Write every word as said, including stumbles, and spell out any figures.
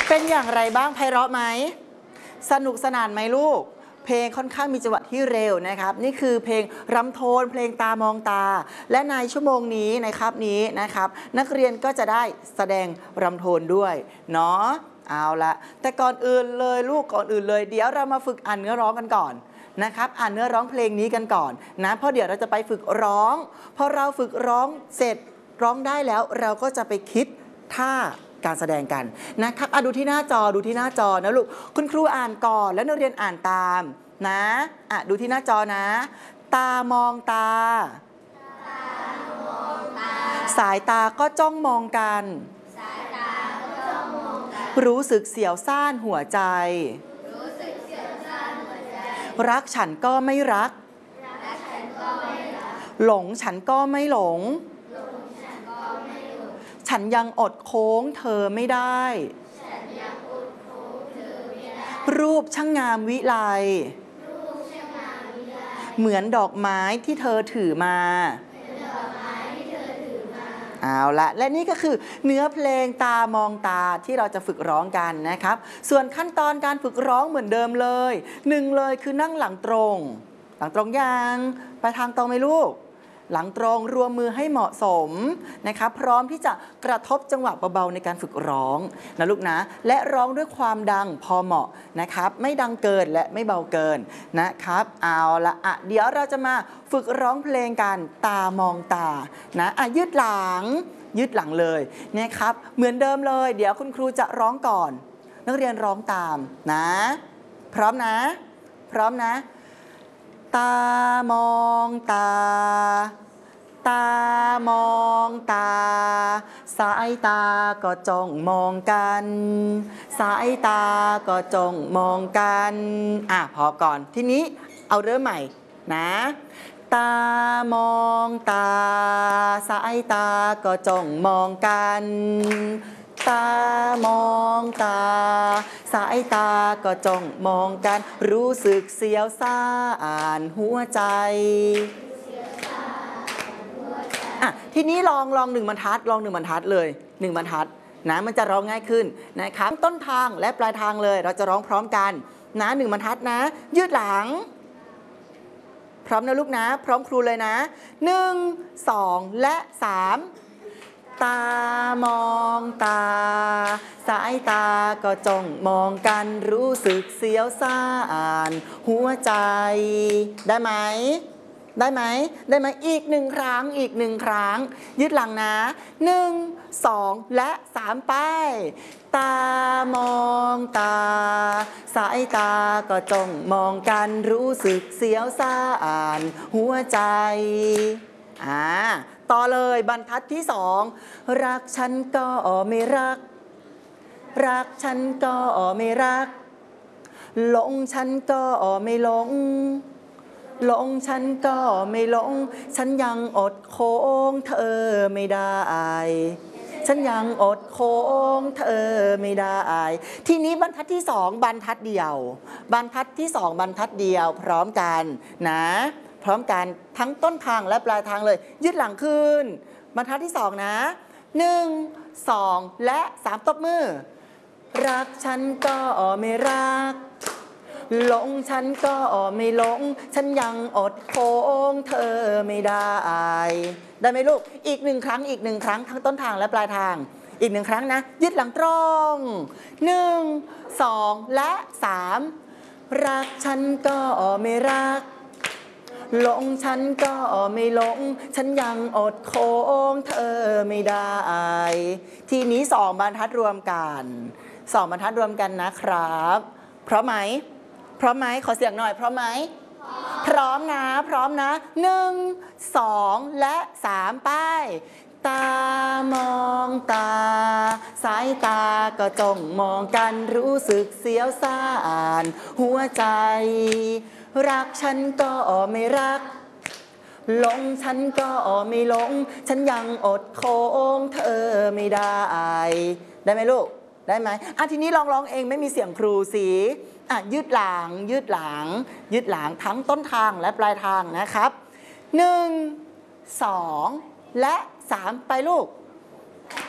เป็นอย่างไรบ้างไพเราะไหมสนุกสนานไหมลูกเพลงค่อนข้างมีจังหวะที่เร็วนะครับนี่คือเพลงรำโทนเพลงตามองตาและในชั่วโมงนี้ในคาบนี้นะครับนักเรียนก็จะได้แสดงรำโทนด้วยเนาะเอาละแต่ก่อนอื่นเลยลูกก่อนอื่นเลยเดี๋ยวเรามาฝึกอ่านเนื้อร้องกันก่อนนะครับอ่านเนื้อร้องเพลงนี้กันก่อนนะเพราะเดี๋ยวเราจะไปฝึกร้องพอเราฝึกร้องเสร็จร้องได้แล้วเราก็จะไปคิดท่าการแสดงกันนะครับอ่ะดูที่หน้าจอดูที่หน้าจอนะลูกคุณครูอ่านก่อนแล้วนักเรียนอ่านตามนะอ่ะดูที่หน้าจอนะตามองตาสายตาก็จ้องมองกันรู้สึกเสียวซ่านหัวใจรักฉันก็ไม่รักหลงฉันก็ไม่หลงฉันยังอดโค้งเธอไม่ได้รูปช่างงามวิไลเหมือนดอกไม้ที่เธอถือมาเอาละและนี่ก็คือเนื้อเพลงตามองตาที่เราจะฝึกร้องกันนะครับส่วนขั้นตอนการฝึกร้องเหมือนเดิมเลยหนึ่งเลยคือนั่งหลังตรงหลังตรงยังไปทางตรงไหมลูกหลังตรงรวมมือให้เหมาะสมนะครับพร้อมที่จะกระทบจังหวะเบาๆในการฝึกร้องนะลูกนะและร้องด้วยความดังพอเหมาะนะครับไม่ดังเกินและไม่เบาเกินนะครับเอาละอ่ะเดี๋ยวเราจะมาฝึกร้องเพลงกันตามองตานะอ่ะยืดหลังยืดหลังเลยนะครับเหมือนเดิมเลยเดี๋ยวคุณครูจะร้องก่อนนักเรียนร้องตามนะพร้อมนะพร้อมนะตามองตาตามองตาสายตาก็จ้องมองกันสายตาก็จ้องมองกันอ่ะพอก่อนทีนี้เอาเริ่มใหม่นะตามองตาสายตาก็จ้องมองกันตามองตาสายตาก็จ้องมองกันรู้สึกเสียวซ่านหัวใจอ่ะทีนี้ลองลองหนึ่งบรรทัดลองหนึ่งบรรทัดเลยหนึ่งบรรทัดนะมันจะร้องง่ายขึ้นนะครับต้นทางและปลายทางเลยเราจะร้องพร้อมกันนะหนึ่งบรรทัดนะยืดหลังพร้อมนะลูกนะพร้อมครูเลยนะหนึ่งสองและสามตามองตาสายตาก็จ้องมองกันรู้สึกเสียวซ่านหัวใจได้ไหมได้ไหมได้ไหมอีกหนึ่งครั้งอีกหนึ่งครั้งยืดหลังนะหนึ่งสองและสามไปตามองตาสายตาก็จ้องมองกันรู้สึกเสียวซ่านหัวใจอ่าต่อเลยบรรทัดที่สองรักฉันก็ไม่รักรักฉันก็ไม่รักหลงฉันก็ไม่หลงหลงฉันก็ไม่หลงฉันยังอดโค้งเธอไม่ได้ฉันยังอดโค้งเธอไม่ได้ทีนี้บรรทัดที่สองบรรทัดเดียวบรรทัดที่สองบรรทัดเดียวพร้อมกันนะพร้อมกันทั้งต้นทางและปลายทางเลยยืดหลังขึ้นบรรทัดที่สองนะหนึ่งสองและสามตบมือรักฉันก็ไม่รักหลงฉันก็ไม่หลงฉันยังอดโค้งเธอไม่ได้ได้ไหมลูกอีกหนึ่งครั้งอีกหนึ่งครั้งทั้งต้นทางและปลายทางอีกหนึ่งครั้งนะยืดหลังตรงหนึ่งสองและสามรักฉันก็ไม่รักหลงฉันก็ไม่หลงฉันยังอดโค้งเธอไม่ได้ทีนี้สองบรรทัดรวมกันสองบรรทัดรวมกันนะครับพร้อมไหมพร้อมไหมขอเสียงหน่อยพร้อมไหมพร้อมนะพร้อมนะหนึ่งสองและสามไปตามองตาสายตาก็จ้องมองกันรู้สึกเสียวซ่านหัวใจรักฉันก็ไม่รักหลงฉันก็ไม่หลงฉันยังอดโค้งเธอไม่ได้ได้ไหมลูกได้ไหมอ่ะทีนี้ลองร้องเองไม่มีเสียงครูสิอ่ะยืดหลังยืดหลังยืดหลังทั้งต้นทางและปลายทางนะครับหนึ่งสองและสามไปลูก